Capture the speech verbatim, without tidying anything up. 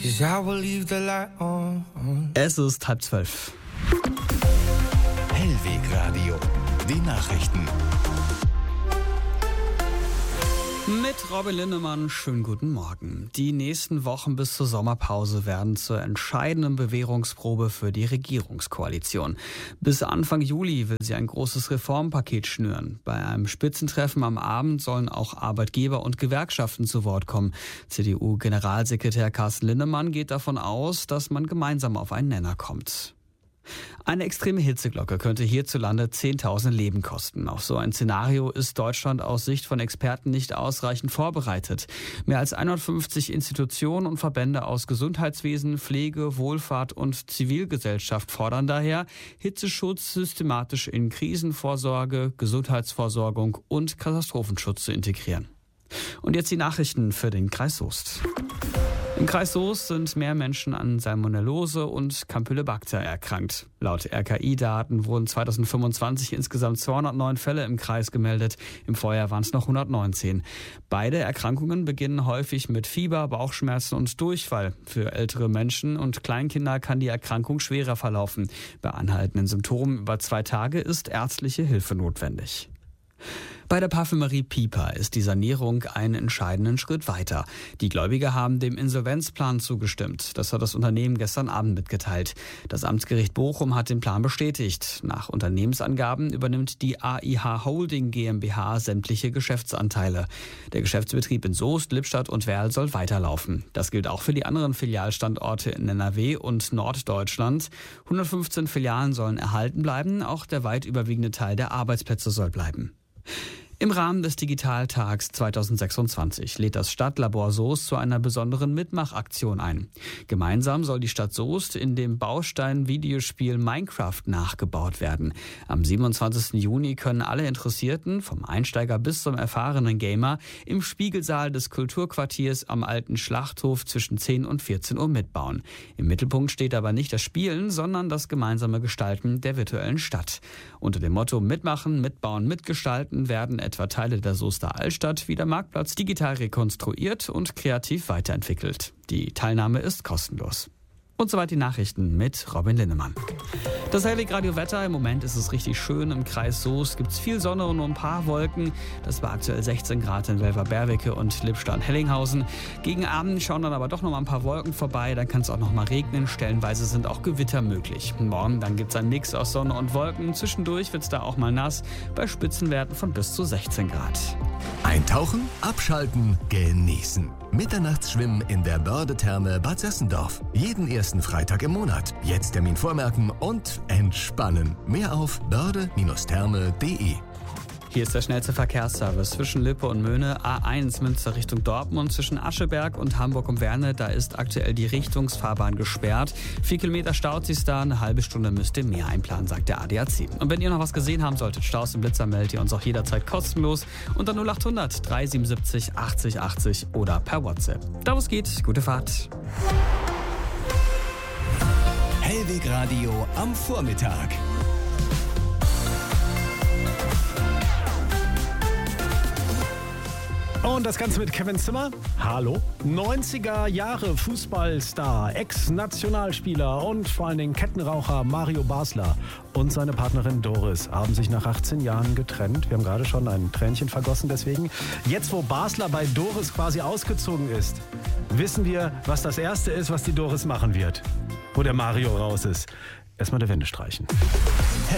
'cause I will leave the light on. Es ist halb zwölf. Hellwegradio, die Nachrichten. Mit Robin Lindemann, schönen guten Morgen. Die nächsten Wochen bis zur Sommerpause werden zur entscheidenden Bewährungsprobe für die Regierungskoalition. Bis Anfang Juli will sie ein großes Reformpaket schnüren. Bei einem Spitzentreffen am Abend sollen auch Arbeitgeber und Gewerkschaften zu Wort kommen. C D U-Generalsekretär Carsten Linnemann geht davon aus, dass man gemeinsam auf einen Nenner kommt. Eine extreme Hitzeglocke könnte hierzulande zehntausend Leben kosten. Auf so ein Szenario ist Deutschland aus Sicht von Experten nicht ausreichend vorbereitet. Mehr als hundertfünfzig Institutionen und Verbände aus Gesundheitswesen, Pflege, Wohlfahrt und Zivilgesellschaft fordern daher, Hitzeschutz systematisch in Krisenvorsorge, Gesundheitsversorgung und Katastrophenschutz zu integrieren. Und jetzt die Nachrichten für den Kreis Soest. Im Kreis Soest sind mehr Menschen an Salmonellose und Campylobacter erkrankt. Laut R K I-Daten wurden zweitausendfünfundzwanzig insgesamt zweihundertneun Fälle im Kreis gemeldet. Im Vorjahr waren es noch hundertneunzehn. Beide Erkrankungen beginnen häufig mit Fieber, Bauchschmerzen und Durchfall. Für ältere Menschen und Kleinkinder kann die Erkrankung schwerer verlaufen. Bei anhaltenden Symptomen über zwei Tage ist ärztliche Hilfe notwendig. Bei der Parfümerie Piper ist die Sanierung einen entscheidenden Schritt weiter. Die Gläubiger haben dem Insolvenzplan zugestimmt. Das hat das Unternehmen gestern Abend mitgeteilt. Das Amtsgericht Bochum hat den Plan bestätigt. Nach Unternehmensangaben übernimmt die A I H Holding GmbH sämtliche Geschäftsanteile. Der Geschäftsbetrieb in Soest, Lippstadt und Werl soll weiterlaufen. Das gilt auch für die anderen Filialstandorte in N R W und Norddeutschland. hundertfünfzehn Filialen sollen erhalten bleiben. Auch der weit überwiegende Teil der Arbeitsplätze soll bleiben. Im Rahmen des Digitaltags zweitausendsechsundzwanzig lädt das Stadtlabor Soest zu einer besonderen Mitmachaktion ein. Gemeinsam soll die Stadt Soest in dem Baustein-Videospiel Minecraft nachgebaut werden. Am siebenundzwanzigsten Juni können alle Interessierten, vom Einsteiger bis zum erfahrenen Gamer, im Spiegelsaal des Kulturquartiers am Alten Schlachthof zwischen zehn und vierzehn Uhr mitbauen. Im Mittelpunkt steht aber nicht das Spielen, sondern das gemeinsame Gestalten der virtuellen Stadt. Unter dem Motto Mitmachen, Mitbauen, Mitgestalten werden etwa Teile der Soester Altstadt wie der Marktplatz digital rekonstruiert und kreativ weiterentwickelt. Die Teilnahme ist kostenlos. Und soweit die Nachrichten mit Robin Linnemann. Das Hellwegradio-Wetter, im Moment ist es richtig schön. Im Kreis Soest gibt es viel Sonne und nur ein paar Wolken. Das war aktuell sechzehn Grad in Welver-Berwicke und Lippstadt-Hellinghausen. Gegen Abend schauen dann aber doch noch mal ein paar Wolken vorbei. Dann kann es auch noch mal regnen. Stellenweise sind auch Gewitter möglich. Morgen dann gibt es einen Mix aus Sonne und Wolken. Zwischendurch wird es da auch mal nass. Bei Spitzenwerten von bis zu sechzehn Grad. Eintauchen, abschalten, genießen. Mitternachtsschwimmen in der Börde-Therme Bad Sessendorf. Jeden ersten Freitag im Monat. Jetzt Termin vormerken und entspannen. Mehr auf börde Therme punkt de. Hier ist der schnellste Verkehrsservice zwischen Lippe und Möhne. A eins Münster Richtung Dortmund zwischen Ascheberg und Hamburg um Werne. Da ist aktuell die Richtungsfahrbahn gesperrt. Vier Kilometer staut sich da. Eine halbe Stunde müsst ihr mehr einplanen, sagt der A D A C. Und wenn ihr noch was gesehen haben solltet, Staus und Blitzer, meldet ihr uns auch jederzeit kostenlos unter null achthundert dreihundertsiebenundsiebzig achtzig achtzig oder per WhatsApp. Da wo es geht, gute Fahrt. Hellwegradio am Vormittag. Und das Ganze mit Kevin Zimmer. Hallo. neunziger Jahre Fußballstar, Ex-Nationalspieler und vor allen Dingen Kettenraucher Mario Basler und seine Partnerin Doris haben sich nach achtzehn Jahren getrennt. Wir haben gerade schon ein Tränchen vergossen deswegen. Jetzt, wo Basler bei Doris quasi ausgezogen ist, wissen wir, was das Erste ist, was die Doris machen wird, wo der Mario raus ist. Erstmal der Wände streichen.